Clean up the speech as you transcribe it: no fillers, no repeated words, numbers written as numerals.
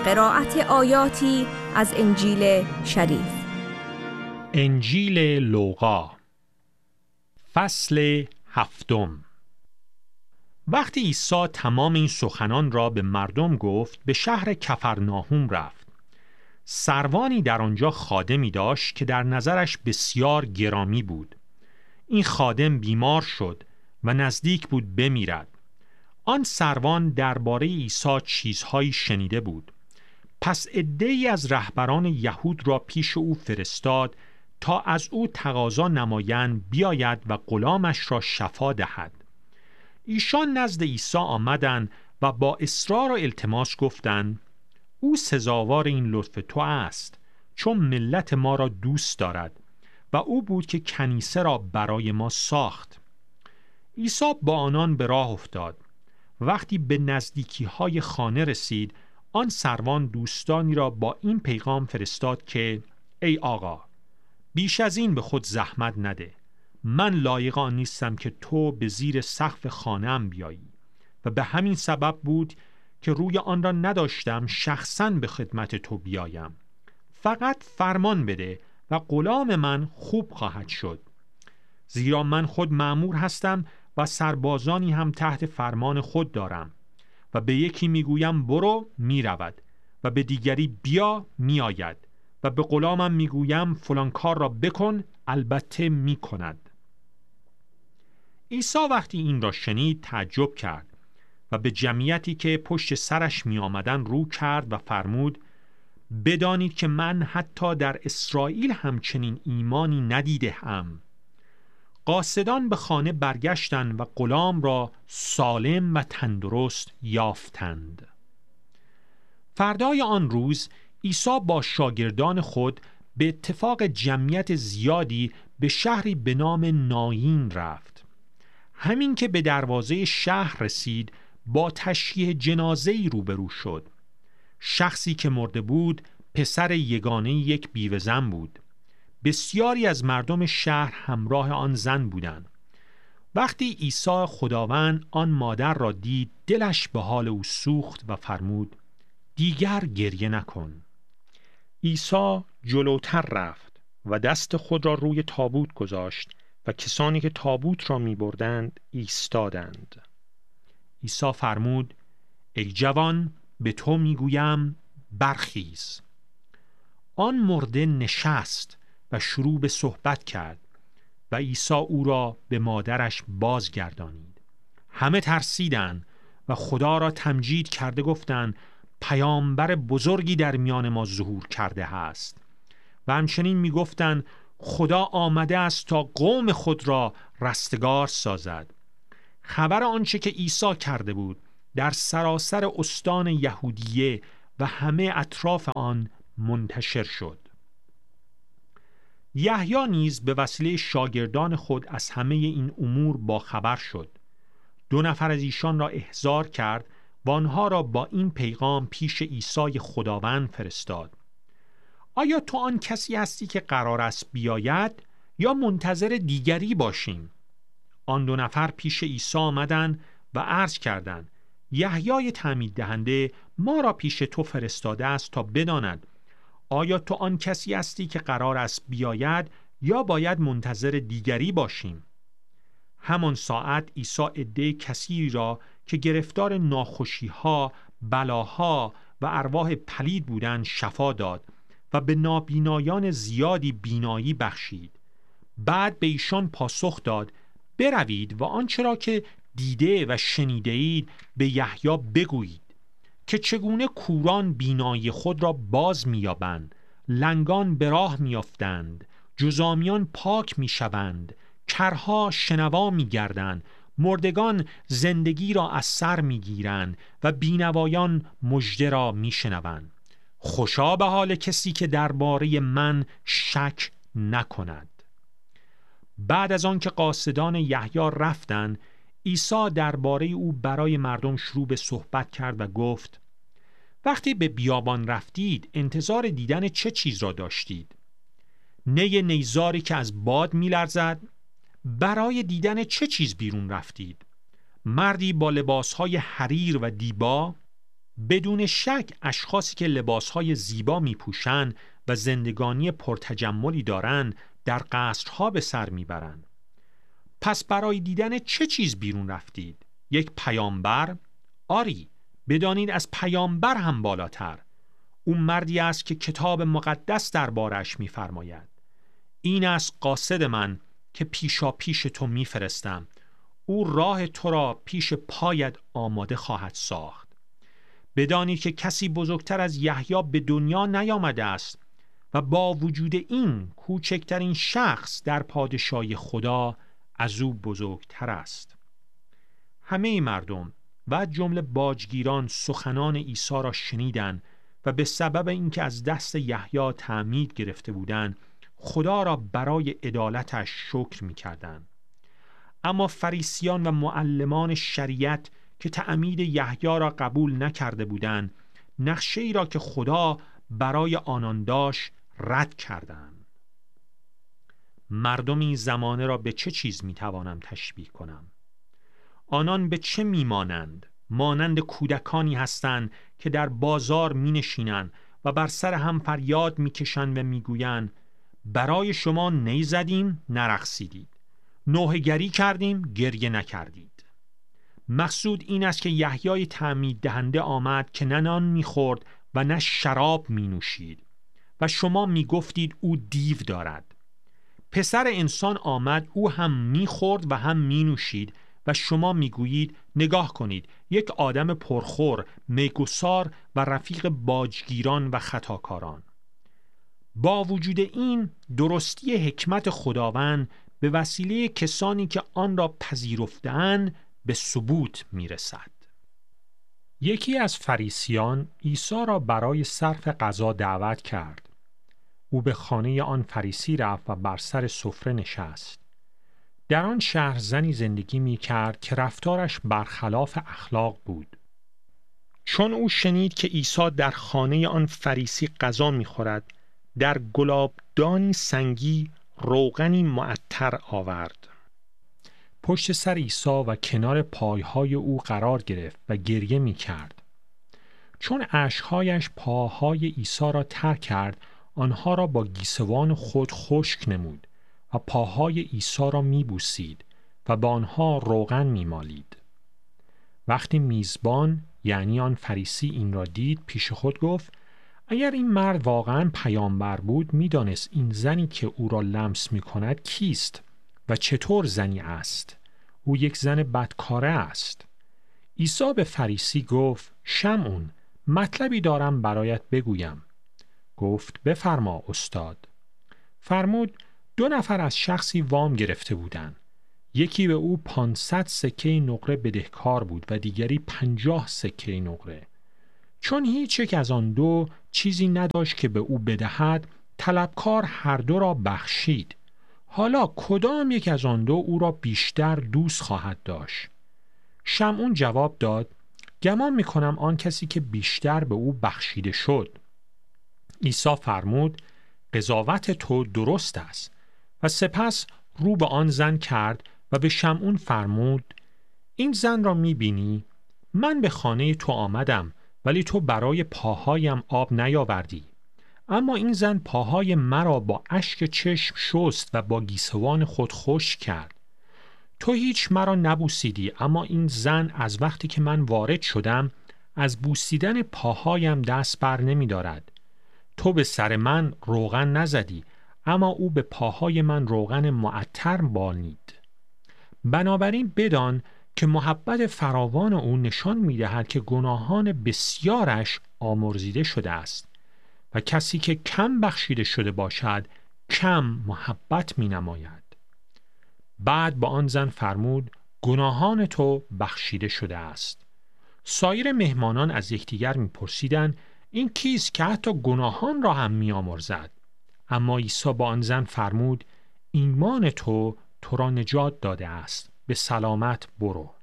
قرائت آیاتی از انجیل شریف. انجیل لوقا فصل 7. وقتی عیسی تمام این سخنان را به مردم گفت، به شهر کفرناهم رفت. سروانی در آنجا خادمی داشت که در نظرش بسیار گرامی بود. این خادم بیمار شد و نزدیک بود بمیرد. آن سروان درباره عیسی چیزهایی شنیده بود. پس عده‌ای از رهبران یهود را پیش او فرستاد تا از او تقاضا نمایند بیاید و غلامش را شفا دهد. ایشان نزد عیسی آمدند و با اصرار و التماس گفتند: او سزاوار این لطف تو است، چون ملت ما را دوست دارد و او بود که کنیسه را برای ما ساخت. عیسی با آنان به راه افتاد. وقتی به نزدیکی های خانه رسید، آن سروان دوستانی را با این پیغام فرستاد که: ای آقا، بیش از این به خود زحمت نده. من لایق آن نیستم که تو به زیر سقف خانه‌ام بیایی و به همین سبب بود که روی آن را نداشتم شخصاً به خدمت تو بیایم. فقط فرمان بده و غلام من خوب خواهد شد، زیرا من خود مأمور هستم و سربازانی هم تحت فرمان خود دارم و به یکی میگویم برو، میرود، و به دیگری بیا، میآید، و به غلامم میگویم فلان کار را بکن، البته میکند. عیسی وقتی این را شنید تعجب کرد و به جمعیتی که پشت سرش می آمدن رو کرد و فرمود: بدانید که من حتی در اسرائیل همچنین ایمانی ندیدم. قاصدان به خانه برگشتند و غلام را سالم و تندرست یافتند. فردای آن روز عیسی با شاگردان خود به اتفاق جمعیت زیادی به شهری به نام ناین رفت. همین که به دروازه شهر رسید، با تشییع جنازه‌ای روبرو شد. شخصی که مرده بود پسر یگانه یک بیوه زن بود. بسیاری از مردم شهر همراه آن زن بودند. وقتی عیسی خداوند آن مادر را دید، دلش به حال او سوخت و فرمود: دیگر گریه نکن. عیسی جلوتر رفت و دست خود را روی تابوت گذاشت و کسانی که تابوت را می بردند ایستادند. عیسی فرمود: ای جوان، به تو می گویم برخیز. آن مرده نشست و شروع به صحبت کرد و عیسی او را به مادرش بازگردانید. همه ترسیدند و خدا را تمجید کرده گفتند: پیامبر بزرگی در میان ما ظهور کرده است. و همچنین می گفتند: خدا آمده است تا قوم خود را رستگار سازد. خبر آنچه که عیسی کرده بود در سراسر استان یهودیه و همه اطراف آن منتشر شد. یحیی نیز به وسیله شاگردان خود از همه این امور با خبر شد. 2 نفر از ایشان را احضار کرد و آنها را با این پیغام پیش عیسی خداوند فرستاد: آیا تو آن کسی هستی که قرار است بیاید یا منتظر دیگری باشیم؟ آن 2 نفر پیش عیسی آمدند و عرض کردند: یحیی تعمید دهنده ما را پیش تو فرستاده است تا بداند آیا تو آن کسی هستی که قرار است بیاید یا باید منتظر دیگری باشیم؟ همان ساعت عیسی عده کثیری را که گرفتار ناخوشی‌ها، بلاها و ارواح پلید بودند شفا داد و به نابینایان زیادی بینایی بخشید. بعد به ایشان پاسخ داد: بروید و آنچه را که دیده و شنیده اید به یحیی بگویید که چگونه کوران بینایی خود را باز می‌یابند، لنگان به راه می‌افتند، جزامیان پاک می‌شوند، کرها شنوا می‌گردند، مردگان زندگی را از سر می‌گیرند و بینوایان مژده را می‌شنوند. خوشا به حال کسی که درباره من شک نکند. بعد از آن که قاصدان یحیی رفتند، عیسی درباره او برای مردم شروع به صحبت کرد و گفت: وقتی به بیابان رفتید انتظار دیدن چه چیز را داشتید؟ نی نیزاری که از باد می‌لرزد؟ برای دیدن چه چیز بیرون رفتید؟ مردی با لباسهای حریر و دیبا؟ بدون شک اشخاصی که لباسهای زیبا میپوشند و زندگانی پرتجملی دارند در قصرها به سر میبرند. پس برای دیدن چه چیز بیرون رفتید؟ یک پیامبر؟ آری، بدانید از پیامبر هم بالاتر. او مردی است که کتاب مقدس دربارش می‌فرماید: این است قاصد من که پیشا پیش تو می‌فرستم، او راه تو را پیش پایت آماده خواهد ساخت. بدانید که کسی بزرگتر از یحیی به دنیا نیامده است و با وجود این کوچکترین شخص در پادشاهی خدا از او بزرگتر است. همه مردم و جمله باجگیران سخنان عیسی را شنیدند و به سبب اینکه از دست یحیی تعمید گرفته بودند خدا را برای عدالتش شکر می‌کردند. اما فریسیان و معلمان شریعت که تعمید یحیی را قبول نکرده بودند، نقشه‌ای را که خدا برای آنان داشت رد کردند. مردمی زمانه را به چه چیز می‌توانم تشبیه کنم؟ آنان به چه میمانند؟ مانند کودکانی هستند که در بازار می نشینند و بر سر هم فریاد می کشند و می گویند: برای شما نی زدیم نرقصیدید، نوحه‌گری کردیم گریه نکردید. مقصود این است که یحیی تعمید دهنده آمد که نه نان می خورد و نه شراب می نوشید و شما می گفتید او دیو دارد. پسر انسان آمد، او هم می خورد و هم می نوشید و شما میگویید نگاه کنید، یک آدم پرخور، میگسار و رفیق باجگیران و خطاکاران. با وجود این درستی حکمت خداوند به وسیله کسانی که آن را پذیرفته‌اند به ثبوت میرسد. یکی از فریسیان عیسی را برای صرف غذا دعوت کرد. او به خانه آن فریسی رفت و بر سر سفره نشست. در آن شهر زنی زندگی می کرد که رفتارش برخلاف اخلاق بود. چون او شنید که عیسی در خانه آن فریسی غذا می خورد، در گلابدانی سنگی روغنی معطر آورد. پشت سر عیسی و کنار پایهای او قرار گرفت و گریه می کرد. چون اشک‌هایش پاهای عیسی را تر کرد، آنها را با گیسوان خود خشک نمود و پاهای عیسی را می‌بوسید و با آنها روغن می‌مالید. وقتی میزبان یعنی آن فریسی این را دید، پیش خود گفت: اگر این مرد واقعاً پیامبر بود، می‌دانست این زنی که او را لمس می‌کند کیست و چطور زنی است. او یک زن بدکاره است. عیسی به فریسی گفت: شمعون، مطلبی دارم برایت بگویم. گفت: بفرما استاد. فرمود: 2 نفر از شخصی وام گرفته بودند. یکی به او 500 سکه نقره بدهکار بود و دیگری 50 سکه نقره. چون هیچ یک از آن دو چیزی نداشت که به او بدهد، طلبکار هر دو را بخشید. حالا کدام یک از آن دو او را بیشتر دوست خواهد داشت؟ شمعون جواب داد: گمان می‌کنم آن کسی که بیشتر به او بخشیده شد. عیسی فرمود: قضاوت تو درست است. و سپس رو به آن زن کرد و به شمعون فرمود: این زن را می‌بینی؟ من به خانه تو آمدم ولی تو برای پاهایم آب نیاوردی. اما این زن پاهای مرا با اشک چشم شست و با گیسوان خود خشک کرد. تو هیچ مرا نبوسیدی، اما این زن از وقتی که من وارد شدم از بوسیدن پاهایم دست بر نمی دارد. تو به سر من روغن نزدی، اما او به پاهای من روغن معطر بالید. بنابراین بدان که محبت فراوان او نشان می دهد که گناهان بسیارش آمرزیده شده است و کسی که کم بخشیده شده باشد کم محبت می نماید. بعد با آن زن فرمود: گناهان تو بخشیده شده است. سایر مهمانان از یکدیگر می پرسیدند: این کیست که حتی گناهان را هم می آمرزد؟ اما عیسی با آن زن فرمود: ایمان تو را نجات داده است. به سلامت برو.